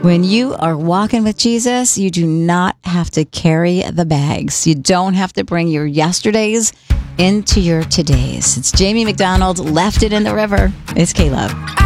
When you are walking with Jesus, you do not have to carry the bags. You don't have to bring your yesterdays into your todays. It's Jamie McDonald, Left It in the River. It's K-Love.